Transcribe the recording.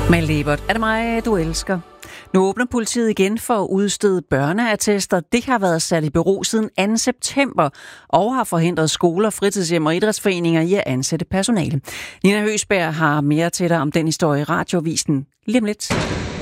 Malevert, er det mig, du elsker? Nu åbner politiet igen for at udstede børneattester. Det har været sat i bero siden 2. september og har forhindret skoler, fritidshjem og idrætsforeninger i at ansætte personale. Nina Høsberg har mere til dig om den historie i Radioavisen lige om lidt.